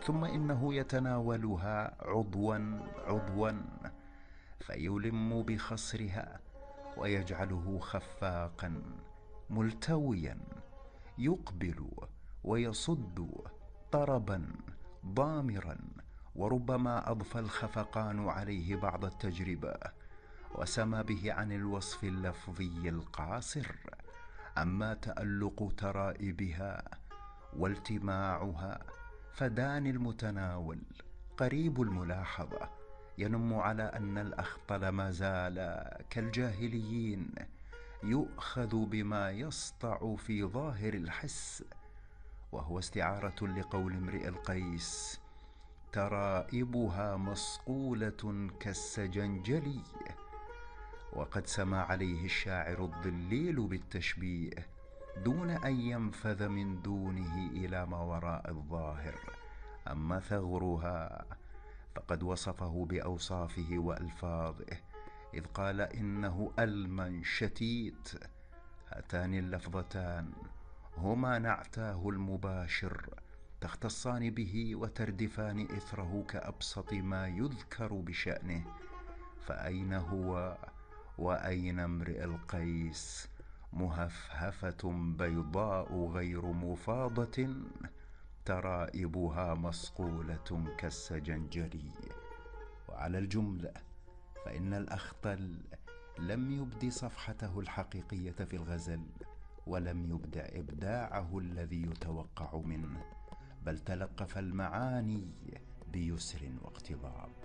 ثم إنه يتناولها عضوا عضوا فيلم بخصرها ويجعله خفاقا ملتويا يقبل ويصد طربا ضامرا، وربما أضفى الخفقان عليه بعض التجربة وسما به عن الوصف اللفظي القاصر. أما تألق ترائبها والتماعها فداني المتناول قريب الملاحظة، ينم على أن الأخطل ما زال كالجاهليين يؤخذ بما يسطع في ظاهر الحس، وهو استعارة لقول امرئ القيس: ترائبها مصقولة كالسجنجلي. وقد سما عليه الشاعر الضليل بالتشبيه دون أن ينفذ من دونه إلى ما وراء الظاهر. أما ثغرها فقد وصفه بأوصافه وألفاظه، إذ قال إنه ألما شتيت. هاتان اللفظتان هما نعتاه المباشر، تختصان به وتردفان إثره كأبسط ما يذكر بشأنه. فأين هو وأين امرئ القيس؟ مهفهفة بيضاء غير مفاضة، ترائبها مصقولة كالسجنجري. وعلى الجملة فإن الأخطل لم يبد صفحته الحقيقية في الغزل، ولم يبدع إبداعه الذي يتوقع منه، بل تلقف المعاني بيسر واقتضاب.